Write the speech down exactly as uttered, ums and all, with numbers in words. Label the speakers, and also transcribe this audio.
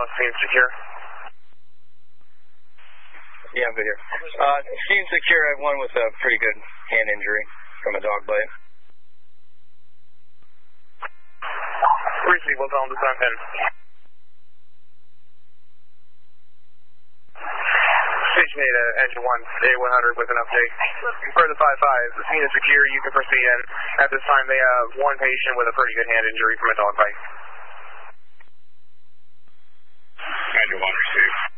Speaker 1: one, scene secure.
Speaker 2: Yeah, I'm good here. Uh, scene secure, I have one with a pretty good hand injury from a dog bite.
Speaker 1: Receive, we'll tell him to send in. Station eight, uh, engine one, A one hundred with an update. For the five five, the scene is secure, you can proceed in. At this time, they have one patient with a pretty good hand injury from a dog bite.
Speaker 3: Engine one, receive.